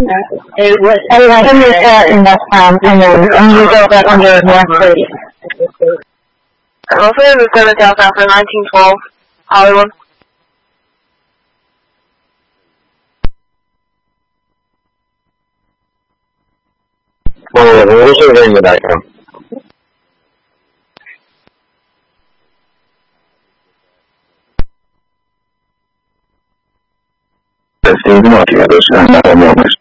It was. And I can use that in that and then you go back under North 30. Hopefully it was going to Delta for 1912, Hollywood. Well, we'll see in the background. Steve, no, you got those moments.